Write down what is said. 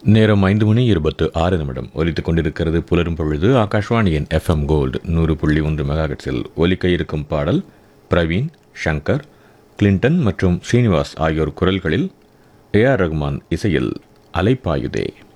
நேரம் 5:26 ஒலித்துக் கொண்டிருக்கிறது. புலரும் பொழுது ஆகாஷ்வாணியின் FM கோல்டு 100.1 மெகாஹெர்ட்ஸில் ஒலிக்க இருக்கும் பாடல் பிரவீன், ஷங்கர், கிளின்டன் மற்றும் ஸ்ரீனிவாஸ் ஆகியோர் குரல்களில் AR ரகுமான் இசையில் அலைப்பாயுதே.